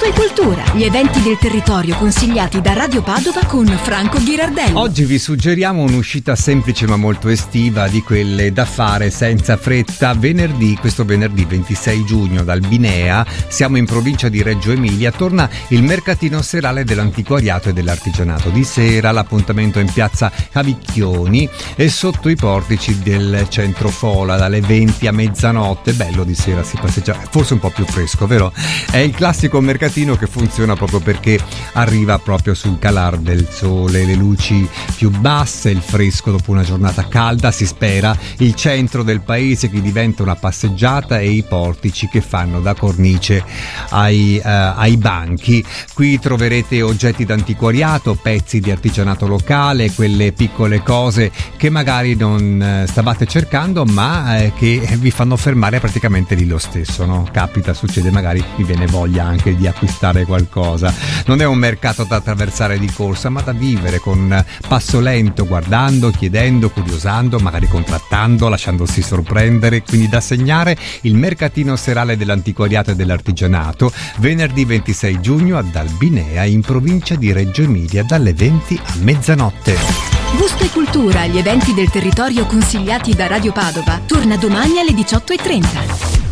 Gusto e cultura, gli eventi del territorio consigliati da Radio Padova con Franco Ghirardelli. Oggi vi suggeriamo un'uscita semplice ma molto estiva, di quelle da fare senza fretta. Questo venerdì 26 giugno dal Binea, siamo in provincia di Reggio Emilia, torna il mercatino serale dell'antiquariato e dell'artigianato. Di sera l'appuntamento è in piazza Cavicchioni e sotto i portici del centro Fola dalle 20 a mezzanotte. Bello di sera, si passeggia, forse un po' più fresco, vero? È il classico mercatino che funziona proprio perché arriva proprio sul calar del sole, le luci più basse, il fresco dopo una giornata calda, si spera, il centro del paese che diventa una passeggiata e i portici che fanno da cornice ai banchi. Qui troverete oggetti d'antiquariato, pezzi di artigianato locale, quelle piccole cose che magari non stavate cercando ma che vi fanno fermare praticamente lì lo stesso, no? Capita, succede, magari vi viene voglia anche di acquistare qualcosa. Non è un mercato da attraversare di corsa ma da vivere con passo lento, guardando, chiedendo, curiosando, magari contrattando, lasciandosi sorprendere. Quindi da segnare il mercatino serale dell'antiquariato e dell'artigianato venerdì 26 giugno ad Albinea in provincia di Reggio Emilia dalle 20 a mezzanotte. Gusto e cultura, gli eventi del territorio consigliati da Radio Padova, torna domani alle 18:30.